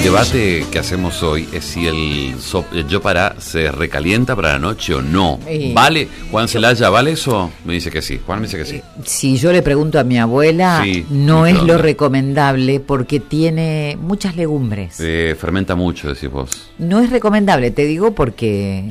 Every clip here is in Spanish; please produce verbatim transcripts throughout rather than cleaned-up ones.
debate que hacemos hoy es si el, so, el Yopará se recalienta para la noche o no. Eh, ¿Vale? Juan Celaya, ¿vale eso? Me dice que sí. Juan me dice que sí. Si yo le pregunto a mi abuela, sí, no es lo recomendable porque tiene muchas legumbres. Eh, fermenta mucho, decís vos. No es recomendable, te digo porque...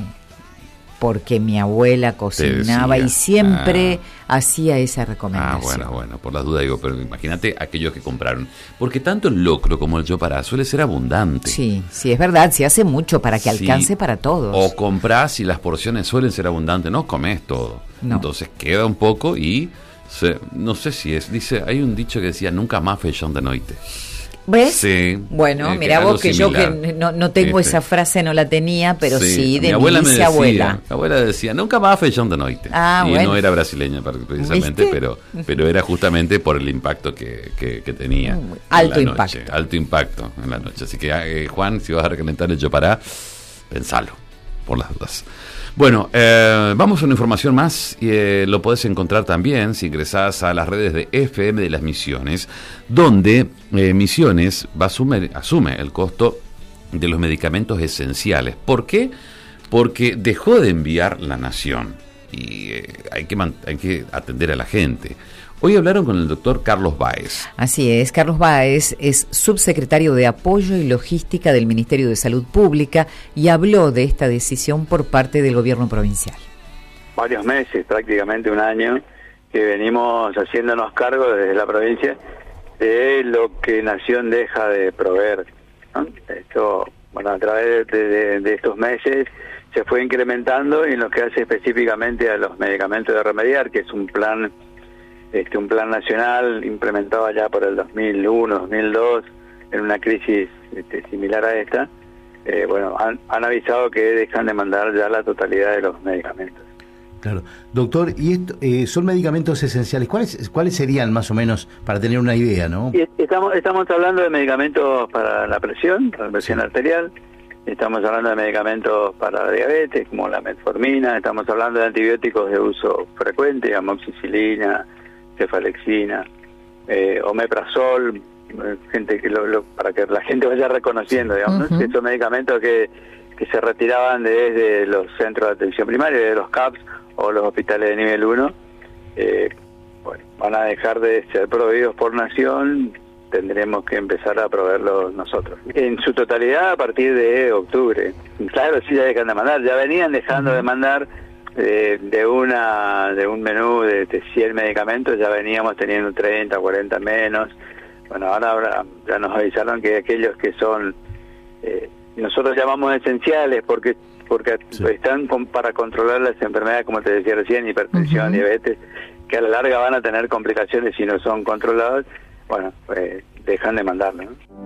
porque mi abuela cocinaba y siempre ah. hacía esa recomendación. Ah, bueno, bueno, por las dudas digo, pero imagínate aquellos que compraron. Porque tanto el locro como el Yopará suele ser abundante. Sí, sí, es verdad, se hace mucho para que sí. alcance para todos. O comprás y las porciones suelen ser abundantes, no comes todo. No. Entonces queda un poco y, se, no sé si es, dice, hay un dicho que decía, nunca más feijón de noite. ¿Ves? Sí. Bueno, eh, mira vos que similar. Yo que no, no tengo este. esa frase, no la tenía, pero sí, sí de mi abuela me decía, abuela. Mi abuela decía, nunca más feijón de noite. Ah, y bueno. no era brasileña precisamente, pero pero era justamente por el impacto que, que, que tenía. Alto en la impacto. Noche, alto impacto en la noche. Así que, eh, Juan, si vas a recalentar el Yopará, pensalo, por las dudas. Bueno, eh, vamos a una información más y eh, lo podés encontrar también si ingresás a las redes de F M de las Misiones, donde eh, Misiones va a asumir, asume el costo de los medicamentos esenciales. ¿Por qué? Porque dejó de enviar la Nación y eh, hay que, man- hay que atender a la gente. Hoy hablaron con el doctor Carlos Báez. Así es, Carlos Báez es subsecretario de Apoyo y Logística del Ministerio de Salud Pública y habló de esta decisión por parte del gobierno provincial. Varios meses, prácticamente un año, que venimos haciéndonos cargo desde la provincia de lo que Nación deja de proveer, ¿no? Esto, bueno, a través de, de, de estos meses se fue incrementando en lo que hace específicamente a los medicamentos de remediar, que es un plan... Este, un plan nacional implementado ya por el dos mil uno, dos mil dos, en una crisis este, similar a esta. Eh, bueno, han, han avisado que dejan de mandar ya la totalidad de los medicamentos. Claro. Doctor, y esto, eh, son medicamentos esenciales. ¿Cuáles cuáles serían más o menos para tener una idea, no? Y estamos, estamos hablando de medicamentos para la presión, para la presión sí. arterial. Estamos hablando de medicamentos para la diabetes, como la metformina. Estamos hablando de antibióticos de uso frecuente, amoxicilina, cefalexina, eh, omeprazol, gente que lo, lo, para que la gente vaya reconociendo, digamos, uh-huh. ¿no? Estos medicamentos que, que se retiraban desde los centros de atención primaria, de los C A P S o los hospitales de nivel uno, eh, bueno, van a dejar de ser proveídos por Nación, tendremos que empezar a proveerlos nosotros. En su totalidad a partir de octubre. Claro, sí ya dejan de mandar, ya venían dejando uh-huh. de mandar. De, de una de un menú de, de cien medicamentos ya veníamos teniendo treinta, cuarenta menos. Bueno, ahora, ahora ya nos avisaron que aquellos que son eh, nosotros llamamos esenciales porque porque sí. están con, para controlar las enfermedades, como te decía recién, hipertensión, uh-huh. diabetes, que a la larga van a tener complicaciones si no son controlados. Bueno, pues dejan de mandarlo, ¿no?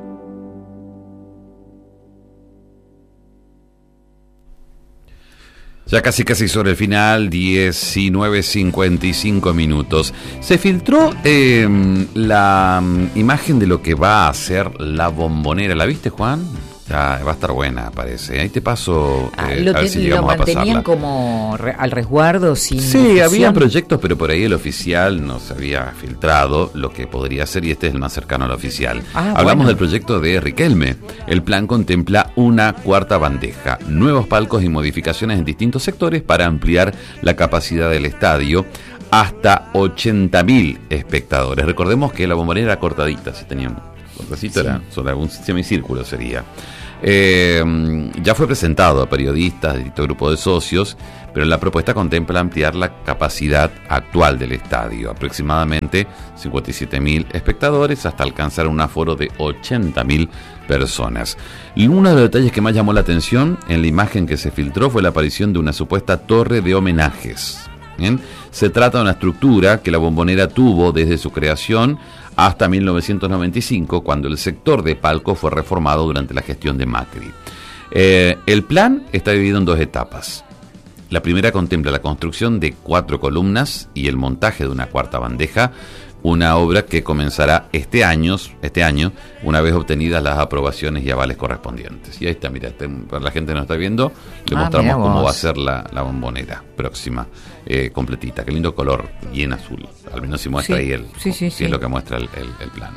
Ya casi casi sobre el final, diecinueve cincuenta y cinco minutos. Se filtró eh, la imagen de lo que va a ser la Bombonera. ¿La viste, Juan? Ya, va a estar buena, parece. Ahí te paso eh, ah, lo a ver si llegamos a pasarla. Lo mantenían como re, al resguardo, sin Sí, difusión. Había proyectos, pero por ahí el oficial nos había filtrado lo que podría ser, y este es el más cercano al oficial. Ah, Hablamos bueno. del proyecto de Riquelme. El plan contempla una cuarta bandeja, nuevos palcos y modificaciones en distintos sectores para ampliar la capacidad del estadio hasta ochenta mil espectadores. Recordemos que la Bombonera era cortadita, si tenían cortacito, sí. era sobre algún semicírculo sería. Eh, ya fue presentado a periodistas de distinto grupo de socios, pero la propuesta contempla ampliar la capacidad actual del estadio, aproximadamente cincuenta y siete mil espectadores, hasta alcanzar un aforo de ochenta mil personas. Y uno de los detalles que más llamó la atención en la imagen que se filtró fue la aparición de una supuesta torre de homenajes. ¿Bien? Se trata de una estructura que la Bombonera tuvo desde su creación hasta mil novecientos noventa y cinco, cuando el sector de palco fue reformado durante la gestión de Macri. Eh, el plan está dividido en dos etapas. La primera contempla la construcción de cuatro columnas y el montaje de una cuarta bandeja, una obra que comenzará este año, este año, una vez obtenidas las aprobaciones y avales correspondientes. Y ahí está, mira, para la gente que nos está viendo, le ah, mostramos cómo va a ser la, la Bombonera próxima, eh, completita. Qué lindo color, y en azul. Al menos si muestra sí, ahí el, sí, sí, si sí. es lo que muestra el, el, el plano.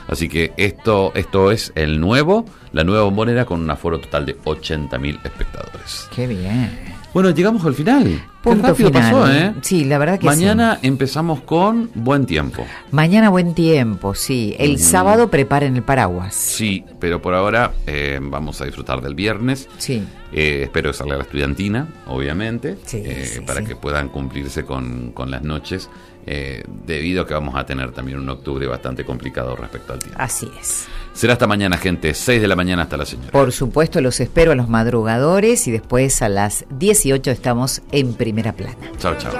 Así que esto, esto es el nuevo, la nueva Bombonera con un aforo total de ochenta mil espectadores. ¡Qué bien! Bueno, llegamos al final. Punto Qué rápido final. pasó, ¿eh? Sí, la verdad que Mañana sí. empezamos con buen tiempo. Mañana buen tiempo, sí. El mm. sábado preparen el paraguas. Sí, pero por ahora eh, vamos a disfrutar del viernes. Sí. Eh, espero que salga la estudiantina, obviamente, sí, eh, sí, para sí. que puedan cumplirse con, con las noches, eh, debido a que vamos a tener también un octubre bastante complicado respecto al tiempo. Así es. Será hasta mañana, gente, seis de la mañana hasta la señora. Por supuesto, los espero a los madrugadores y después a las dieciocho estamos en Primera Plana. Chao, chao.